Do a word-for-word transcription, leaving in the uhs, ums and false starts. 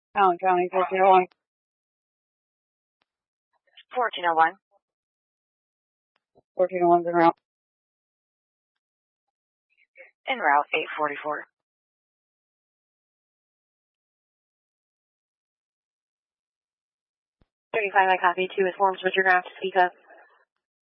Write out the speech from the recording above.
Allen County, fourteen oh one. fourteen oh one. fourteen oh one's en route. En route, eight forty-four. thirty-five, I copy. Two is forms with your draft. Speak up.